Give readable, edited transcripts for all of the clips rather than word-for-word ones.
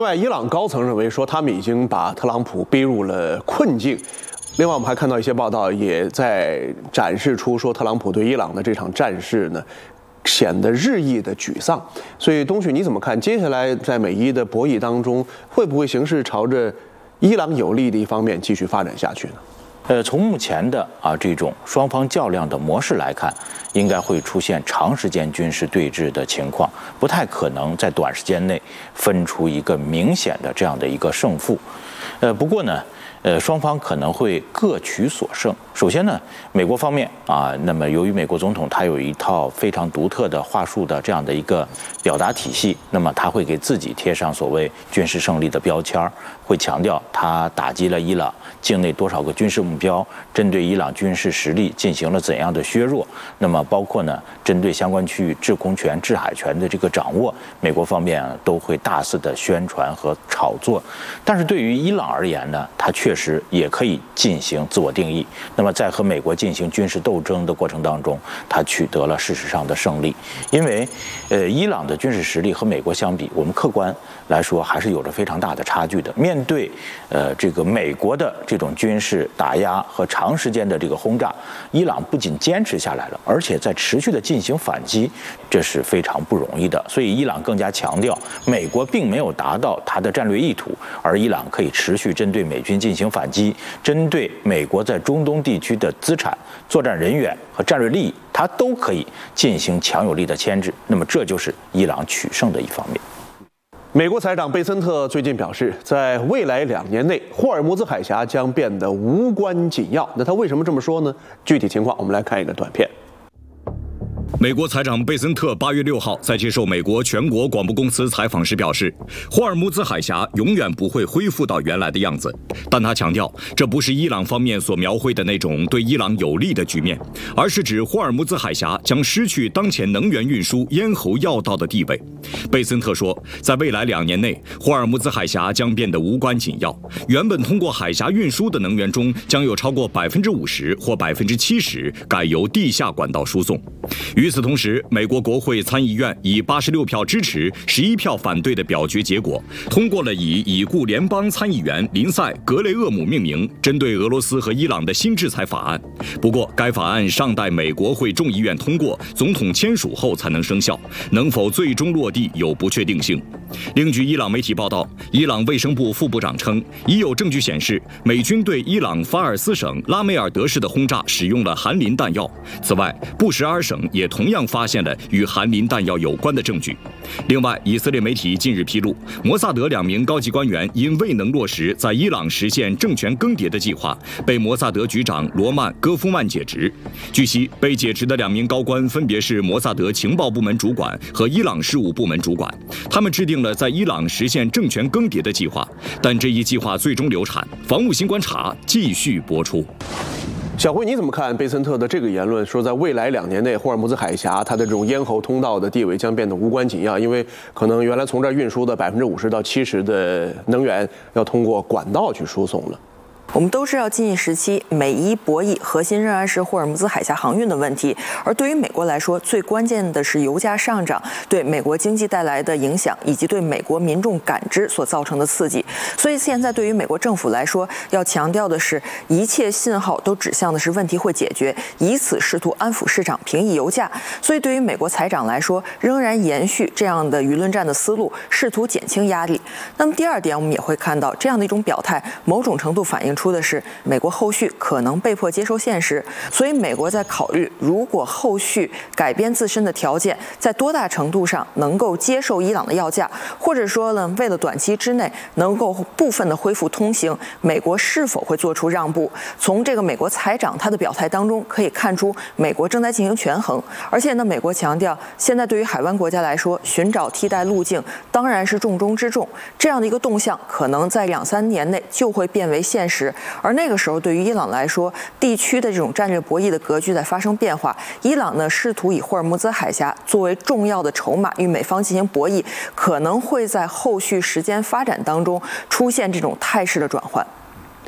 另外，伊朗高层认为说他们已经把特朗普逼入了困境。另外，我们还看到一些报道也在展示出说特朗普对伊朗的这场战事呢，显得日益的沮丧。所以，东旭你怎么看？接下来在美伊的博弈当中，会不会形势朝着伊朗有利的一方面继续发展下去呢？ 从目前的这种双方较量的模式来看，应该会出现长时间军事对峙的情况，不太可能在短时间内分出一个明显的这样的一个胜负。不过呢，双方可能会各取所胜。首先呢，美国方面那么由于美国总统他有一套非常独特的话术的这样的一个表达体系，那么他会给自己贴上所谓军事胜利的标签，会强调他打击了伊朗境内多少个军事目标，针对伊朗军事实力进行了怎样的削弱，那么包括呢，针对相关区域制空权、制海权的这个掌握，美国方面都会大肆的宣传和炒作。但是对于伊朗而言呢，它确实也可以进行自我定义。那么在和美国进行军事斗争的过程当中，它取得了事实上的胜利。因为伊朗的军事实力和美国相比，我们客观来说还是有着非常大的差距的。面对这个美国的这种军事打压和长时间的这个轰炸，伊朗不仅坚持下来了，而且在持续的进行反击，这是非常不容易的。所以伊朗更加强调，美国并没有达到它的战略意图，而伊朗可以持续针对美军进行反击，针对美国在中东地区的资产、作战人员和战略利益，它都可以进行强有力的牵制。那么这就是伊朗取胜的一方面。 美国财长贝森特最近表示，在未来2年内，霍尔木兹海峡将变得无关紧要。那他为什么这么说呢？具体情况我们来看一个短片。 美国财长贝森特8月6号在接受美国全国广播公司采访时表示，霍尔木兹海峡永远不会恢复到原来的样子，但他强调，这不是伊朗方面所描绘的那种对伊朗有利的局面，而是指霍尔木兹海峡将失去当前能源运输咽喉要道的地位。贝森特说，在未来2年内，霍尔木兹海峡将变得无关紧要，原本通过海峡运输的能源中，将有超过50%或70%改由地下管道输送。与此同时，美国国会参议院以86票支持、11票反对的表决结果，通过了以已故联邦参议员林赛·格雷厄姆命名、针对俄罗斯和伊朗的新制裁法案。不过，该法案尚待美国会众议院通过、总统签署后才能生效，能否最终落地有不确定性。另据伊朗媒体报道，伊朗卫生部副部长称，已有证据显示，美军对伊朗法尔斯省拉梅尔德市的轰炸使用了含磷弹药。此外，布什尔省也同样发现了与含磷弹药有关的证据。另外，以色列媒体近日披露，摩萨德2名高级官员因未能落实在伊朗实现政权更迭的计划，被摩萨德局长罗曼·戈夫曼解职。据悉，被解职的2名高官分别是摩萨德情报部门主管和伊朗事务部门主管，他们制定了在伊朗实现政权更迭的计划，但这一计划最终流产。防务新观察继续播出。 小辉，你怎么看贝森特的这个言论？说在未来2年内，霍尔木兹海峡它的这种咽喉通道的地位将变得无关紧要，因为可能原来从这儿运输的50%到70%的能源要通过管道去输送了。 我们都知道，近一时期美伊博弈核心仍然是霍尔木兹海峡航运的问题，而对于美国来说，最关键的是油价上涨对美国经济带来的影响，以及对美国民众感知所造成的刺激。所以现在对于美国政府来说，要强调的是，一切信号都指向的是问题会解决，以此试图安抚市场，平抑油价。所以对于美国财长来说，仍然延续这样的舆论战的思路，试图减轻压力。那么第二点，我们也会看到这样的一种表态，某种程度反映出的是美国后续可能被迫接受现实，所以美国在考虑，如果后续改变自身的条件，在多大程度上能够接受伊朗的要价，或者说呢，为了短期之内能够部分的恢复通行，美国是否会做出让步？从这个美国财长他的表态当中可以看出，美国正在进行权衡，而且呢，美国强调，现在对于海湾国家来说，寻找替代路径当然是重中之重，这样的一个动向可能在2-3年内就会变为现实。而那个时候，对于伊朗来说，地区的这种战略博弈的格局在发生变化。伊朗呢，试图以霍尔木兹海峡作为重要的筹码与美方进行博弈，可能会在后续时间发展当中出现这种态势的转换。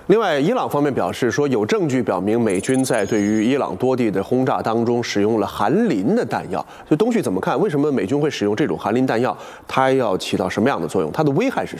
另外，伊朗方面表示说，有证据表明美军在对于伊朗多地的轰炸当中使用了含磷的弹药。就东旭怎么看？为什么美军会使用这种含磷弹药？它要起到什么样的作用？它的危害是什么？